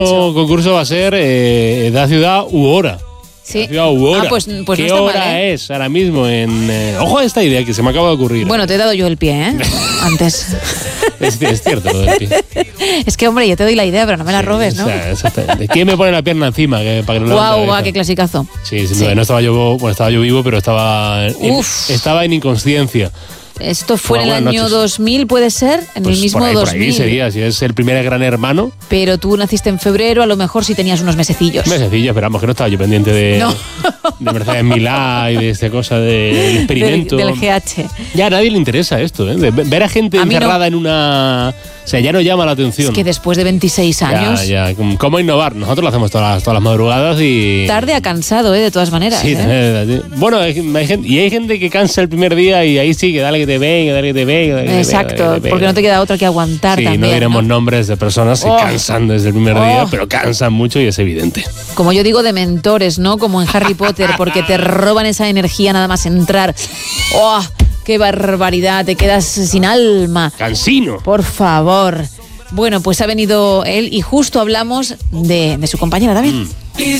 concurso va a ser da ciudad u hora. Sí. Ciudad u hora. Pues ¿Qué no está hora mal, es ahora mismo? Ojo a esta idea que se me acaba de ocurrir. Bueno, te he dado yo el pie, antes. Es cierto lo del pie. Es que, hombre, yo te doy la idea, pero no me la robes, ¿no? Exactamente. ¿Quién me pone la pierna encima? Para que no Guau, qué clasicazo. Sí. No estaba yo, estaba yo vivo, pero estaba en inconsciencia. Esto fue en el año 2000, ¿puede ser? En el mismo por ahí, 2000. Por ahí sería, si es el primer Gran Hermano. Pero tú naciste en febrero, a lo mejor sí tenías unos mesecillos. Mesecillos, pero vamos, que no estaba yo pendiente de Mercedes Milá y de esta cosa del experimento. Del GH. Ya a nadie le interesa esto, ¿eh? De ver a gente encerrada en una... O sea, ya no llama la atención. Es que después de 26 años... Ya. ¿Cómo innovar? Nosotros lo hacemos todas las madrugadas y... Tarde a cansado, de todas maneras. Sí, bueno, hay gente que cansa el primer día y ahí sí, que dale que te venga, dale que te venga. Exacto, porque no te queda otra que aguantar también. No diremos nombres de personas que cansan desde el primer día, pero cansan mucho y es evidente. Como yo digo, de mentores, ¿no? Como en Harry Potter, porque te roban esa energía nada más entrar. ¡Oh! ¡Qué barbaridad! Te quedas sin alma. ¡Cansino! Por favor. Bueno, pues ha venido él y justo hablamos de su compañera David.